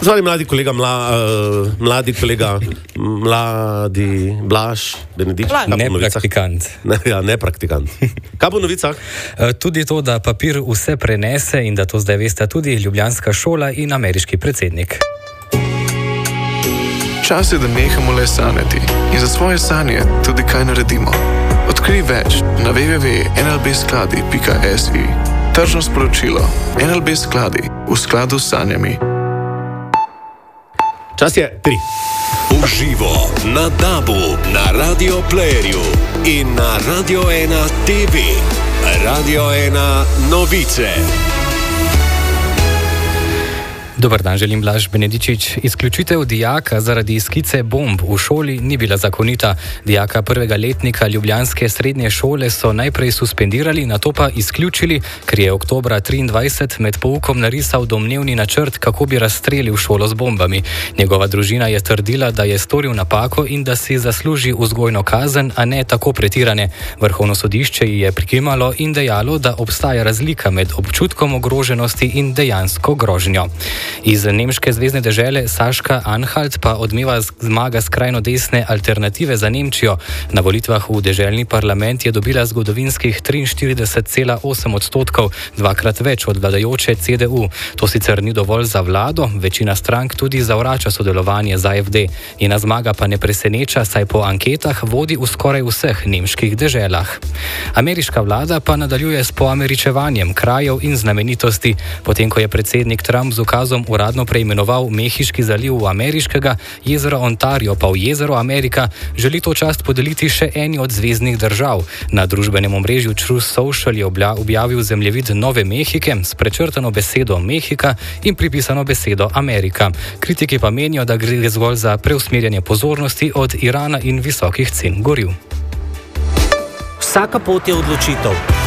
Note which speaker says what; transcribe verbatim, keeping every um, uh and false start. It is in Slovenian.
Speaker 1: Spoštovani mladi kolega, mla, uh, mladi kolega, mladi Blaž Benedičič.
Speaker 2: Ne praktikant.
Speaker 1: Ne, ja, ne praktikant. Kaj bo v novicah?
Speaker 2: Tudi to, da papir vse prenese in da to zdaj veste tudi ljubljanska šola in ameriški predsednik.
Speaker 3: Čas je, da nehamo le sanjati in za svoje sanje tudi kaj naredimo. Odkrij več na w w w pika n l b skladi pika s i. Tržno sporočilo. N L B skladi v skladu s sanjami.
Speaker 1: Čas je tri.
Speaker 4: Uživo na Dabu, na Radio Playerju in na Radio ena T V. Radio ena novice.
Speaker 2: Dobar dan, želim Blaž Benedičič. Izključitev dijaka zaradi skice bomb v šoli ni bila zakonita. Dijaka prvega letnika ljubljanske srednje šole so najprej suspendirali, nato pa izključili, ker je oktobra triindvajset med poukom narisal domnevni načrt, kako bi razstrelil šolo z bombami. Njegova družina je trdila, da je storil napako in da si zasluži vzgojno kazen, a ne tako pretirane. Vrhovno sodišče ji je prikimalo in dejalo, da obstaja razlika med občutkom ogroženosti in dejansko grožnjo. Iz nemške zvezne dežele Saška Anhalt pa odmeva zmaga skrajno desne Alternative za Nemčijo. Na volitvah v deželni parlament je dobila zgodovinskih triinštirideset celih osem odstotkov, dvakrat več od vladajoče C D U. To sicer ni dovolj za vlado, večina strank tudi zavrača sodelovanje z A F D. Njena zmaga pa ne preseneča, saj po anketah vodi v skoraj vseh nemških deželah. Ameriška vlada pa nadaljuje s poameričevanjem krajev in znamenitosti. Potem, ko je predsednik Trump z ukazom uradno preimenoval Mehiški zaliv v ameriškega, jezero Ontario pa v jezero Amerika, želi to čast podeliti še eni od zveznih držav. Na družbenem omrežju Truth Social je objavil zemljevid Nove Mehike s prečrtano besedo Mehika in pripisano besedo Amerika. Kritiki pa menijo, da gre zgolj za preusmerjanje pozornosti od Irana in visokih cen goriv.
Speaker 5: Vsaka pot je odločitev.